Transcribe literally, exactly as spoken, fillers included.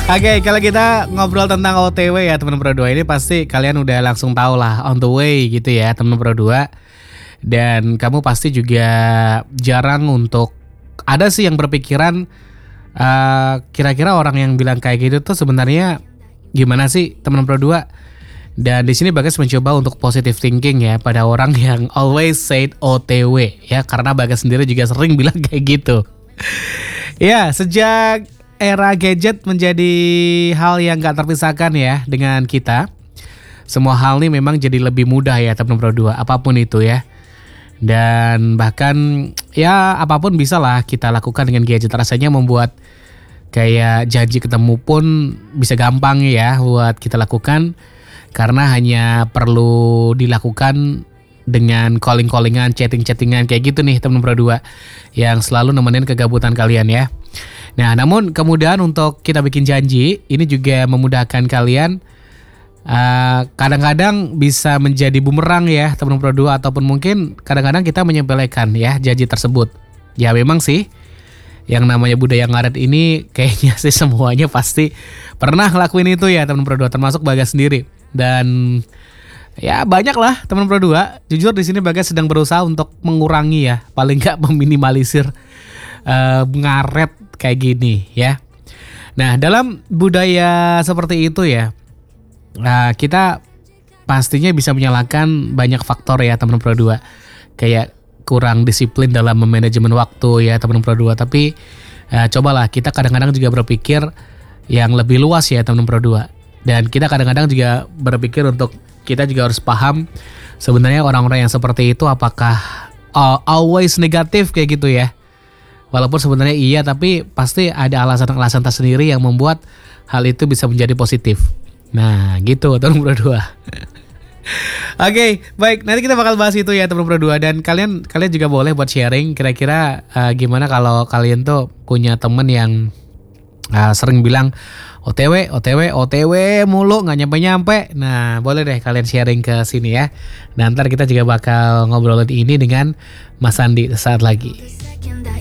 Oke, kalau kita ngobrol tentang O T W ya teman Pro dua ini pasti kalian udah langsung tahu lah on the way gitu ya teman Pro dua. Dan kamu pasti juga jarang untuk ada sih yang berpikiran uh, kira-kira orang yang bilang kayak gitu tuh sebenarnya gimana sih teman Pro dua. Dan di sini Bagas mencoba untuk positive thinking ya pada orang yang always said O T W ya, karena Bagas sendiri juga sering bilang kayak gitu. Ya, sejak era gadget menjadi hal yang gak terpisahkan ya dengan kita. Semua hal ini memang jadi lebih mudah ya teman Pro dua, apapun itu ya. Dan bahkan ya apapun bisa lah kita lakukan dengan gadget. Rasanya membuat kayak janji ketemu pun bisa gampang ya buat kita lakukan. Karena hanya perlu dilakukan dengan calling-callingan, chatting-chattingan kayak gitu nih teman Pro dua. Yang selalu nemenin kegabutan kalian ya. Nah, namun kemudahan untuk kita bikin janji ini juga memudahkan kalian. Uh, kadang-kadang bisa menjadi bumerang ya teman Pro dua, ataupun mungkin kadang-kadang kita menyepelekan ya janji tersebut. Ya memang sih yang namanya budaya ngaret ini kayaknya sih semuanya pasti pernah ngelakuin itu ya teman Pro dua, termasuk Bagas sendiri. Dan ya banyak lah teman Pro dua. Jujur di sini Bagas sedang berusaha untuk mengurangi ya, paling nggak meminimalisir uh, ngaret kayak gini ya. Nah, dalam budaya seperti itu ya, nah, kita pastinya bisa menyalahkan banyak faktor ya teman Pro dua. Kayak kurang disiplin dalam memanajemen waktu ya teman Pro dua. Tapi uh, cobalah kita kadang-kadang juga berpikir yang lebih luas ya teman Pro dua. Dan kita kadang-kadang juga berpikir untuk kita juga harus paham sebenarnya orang-orang yang seperti itu apakah uh, always negatif kayak gitu ya. Walaupun sebenarnya iya, tapi pasti ada alasan-alasan tersendiri yang membuat hal itu bisa menjadi positif. Nah gitu teman Pro dua. Oke, okay, baik, nanti kita bakal bahas itu ya teman Pro dua. Dan kalian kalian juga boleh buat sharing kira-kira uh, gimana kalau kalian tuh punya temen yang uh, sering bilang O T W, O T W, O T W mulu gak nyampe-nyampe. Nah boleh deh kalian sharing ke sini ya. Dan ntar kita juga bakal ngobrolin ini dengan Mas Andi saat lagi.